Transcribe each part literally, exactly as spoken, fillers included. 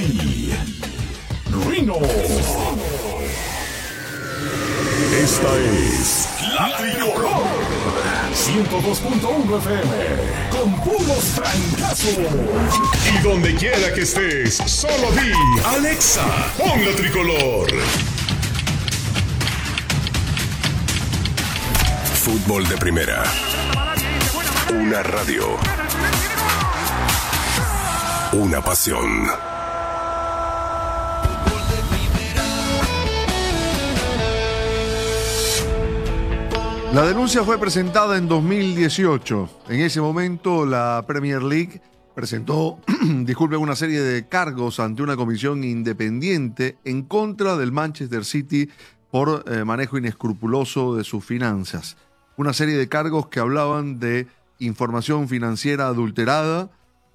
Rino. Esta es La Tricolor ciento dos punto uno F M con puros francazos. Y donde quiera que estés, solo di Alexa, pon La Tricolor. Fútbol de primera. Una radio. Una pasión. La denuncia fue presentada en dos mil dieciocho. En ese momento la Premier League presentó, disculpen, una serie de cargos ante una comisión independiente en contra del Manchester City por eh, manejo inescrupuloso de sus finanzas. Una serie de cargos que hablaban de información financiera adulterada,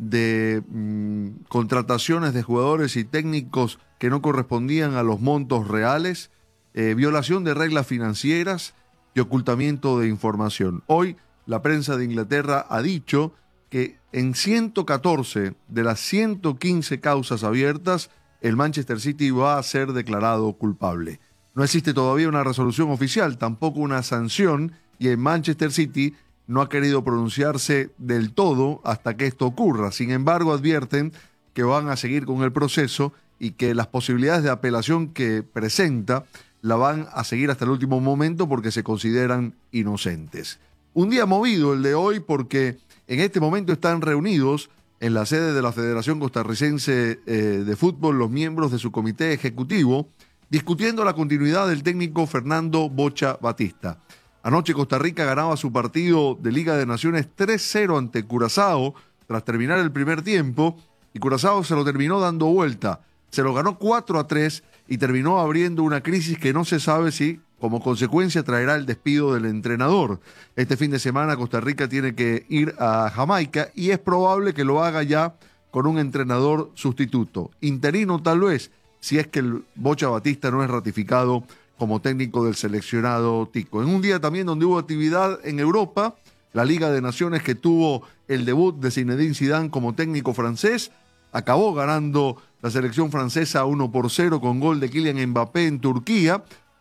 de mmm, contrataciones de jugadores y técnicos que no correspondían a los montos reales, eh, violación de reglas financieras y ocultamiento de información. Hoy la prensa de Inglaterra ha dicho que en ciento catorce de las ciento quince causas abiertas, el Manchester City va a ser declarado culpable. No existe todavía una resolución oficial, tampoco una sanción, y el Manchester City no ha querido pronunciarse del todo hasta que esto ocurra. Sin embargo, advierten que van a seguir con el proceso y que las posibilidades de apelación que presenta la van a seguir hasta el último momento porque se consideran inocentes. Un día movido el de hoy porque en este momento están reunidos en la sede de la Federación Costarricense eh, de Fútbol los miembros de su comité ejecutivo discutiendo la continuidad del técnico Fernando Bocha Batista. Anoche Costa Rica ganaba su partido de Liga de Naciones tres cero ante Curazao tras terminar el primer tiempo y Curazao se lo terminó dando vuelta. Se lo ganó cuatro a tres y terminó abriendo una crisis que no se sabe si como consecuencia traerá el despido del entrenador. Este fin de semana Costa Rica tiene que ir a Jamaica y es probable que lo haga ya con un entrenador sustituto. Interino tal vez, si es que el Bocha Batista no es ratificado como técnico del seleccionado tico. En un día también donde hubo actividad en Europa, la Liga de Naciones que tuvo el debut de Zinedine Zidane como técnico francés, acabó ganando la selección francesa uno por cero con gol de Kylian Mbappé en Turquía.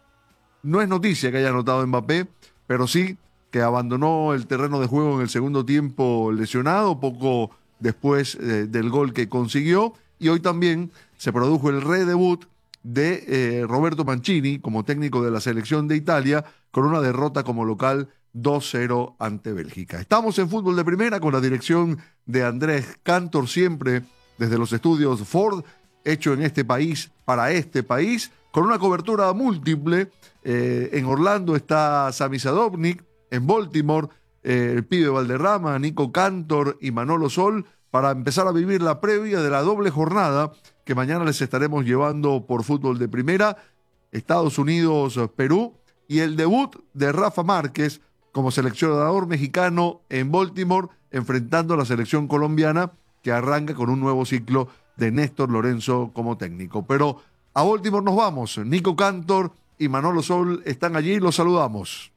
No es noticia que haya anotado Mbappé, pero sí que abandonó el terreno de juego en el segundo tiempo lesionado, poco después eh, del gol que consiguió. Y hoy también se produjo el redebut de eh, Roberto Mancini como técnico de la selección de Italia con una derrota como local dos cero ante Bélgica. Estamos en Fútbol de Primera con la dirección de Andrés Cantor, siempre desde los estudios Ford, hecho en este país, para este país, con una cobertura múltiple. Eh, en Orlando está Sami Sadovnik, en Baltimore, eh, el pibe Valderrama, Nico Cantor y Manolo Sol, para empezar a vivir la previa de la doble jornada que mañana les estaremos llevando por Fútbol de Primera, Estados Unidos, Perú, y el debut de Rafa Márquez como seleccionador mexicano en Baltimore, enfrentando a la selección colombiana, que arranca con un nuevo ciclo de Néstor Lorenzo como técnico. Pero a Baltimore nos vamos. Nico Cantor y Manolo Sol están allí, los saludamos.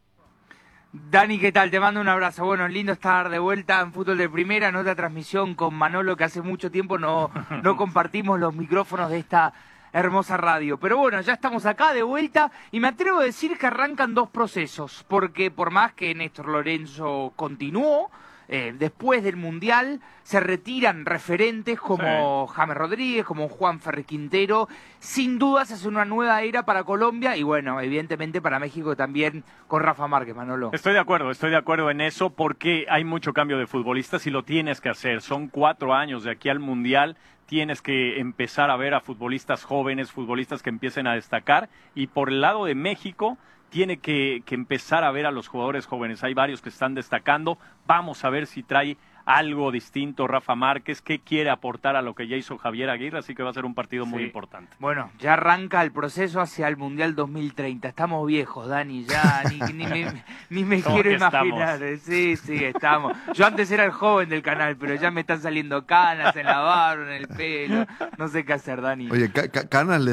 Dani, ¿qué tal? Te mando un abrazo. Bueno, lindo estar de vuelta en Fútbol de Primera, en otra transmisión con Manolo, que hace mucho tiempo no, no compartimos los micrófonos de esta hermosa radio. Pero bueno, ya estamos acá de vuelta y me atrevo a decir que arrancan dos procesos, porque por más que Néstor Lorenzo continuó, Eh, después del Mundial se retiran referentes como sí. James Rodríguez, como Juan Ferri Quintero. Sin duda se hace una nueva era para Colombia y bueno, evidentemente para México también con Rafa Márquez, Manolo. Estoy de acuerdo, estoy de acuerdo en eso porque hay mucho cambio de futbolistas y lo tienes que hacer. Son cuatro años de aquí al Mundial. Tienes que empezar a ver a futbolistas jóvenes, futbolistas que empiecen a destacar. Y por el lado de México tiene que, que empezar a ver a los jugadores jóvenes. Hay varios que están destacando. Vamos a ver si trae algo distinto Rafa Márquez, qué quiere aportar a lo que ya hizo Javier Aguirre, así que va a ser un partido sí. muy importante. Bueno, ya arranca el proceso hacia el Mundial dos mil treinta. Estamos viejos, Dani, ya ni, ni me, ni me quiero imaginar. Estamos? Sí, sí, estamos. Yo antes era el joven del canal, pero ya me están saliendo canas en la barba, en el pelo. No sé qué hacer, Dani. Oye, ca- ca- canas le